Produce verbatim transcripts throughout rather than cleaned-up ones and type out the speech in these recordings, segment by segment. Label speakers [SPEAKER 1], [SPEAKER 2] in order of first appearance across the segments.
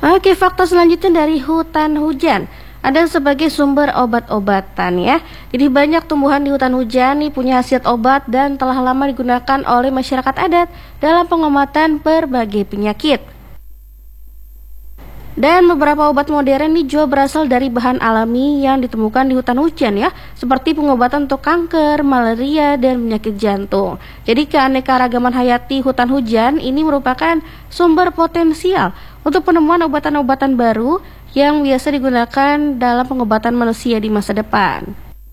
[SPEAKER 1] Oke, fakta selanjutnya dari hutan hujan. Ada sebagai sumber obat-obatan ya. Jadi banyak tumbuhan di hutan hujan nih punya khasiat obat dan telah lama digunakan oleh masyarakat adat dalam pengobatan berbagai penyakit. Dan beberapa obat modern nih juga berasal dari bahan alami yang ditemukan di hutan hujan ya, seperti pengobatan untuk kanker, malaria, dan penyakit jantung. Jadi keanekaragaman hayati hutan hujan ini merupakan sumber potensial untuk penemuan obatan-obatan baru yang biasa digunakan dalam pengobatan manusia di masa depan.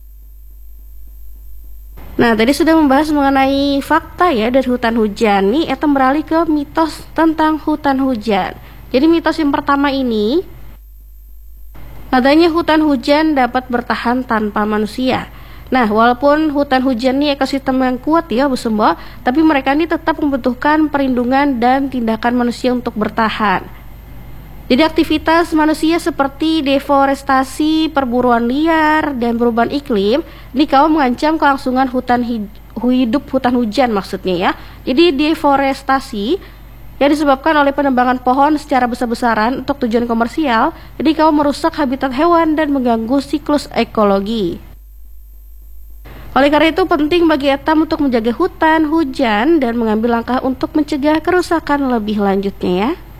[SPEAKER 1] Nah, tadi sudah membahas mengenai fakta ya dari hutan hujan. Nih, kita beralih ke mitos tentang hutan hujan. Jadi mitos yang pertama ini, katanya hutan hujan dapat bertahan tanpa manusia. Nah, walaupun hutan hujan ini ekosistem yang kuat ya Bu Sembo, tapi mereka ini tetap membutuhkan perlindungan dan tindakan manusia untuk bertahan. Jadi aktivitas manusia seperti deforestasi, perburuan liar, dan perubahan iklim ini kalau mengancam kelangsungan hutan hidup hutan hujan maksudnya ya. Jadi deforestasi yang disebabkan oleh penebangan pohon secara besar-besaran untuk tujuan komersial, jadi kalau merusak habitat hewan dan mengganggu siklus ekologi. Oleh karena itu penting bagi Etam untuk menjaga hutan, hujan, dan mengambil langkah untuk mencegah kerusakan lebih lanjutnya ya.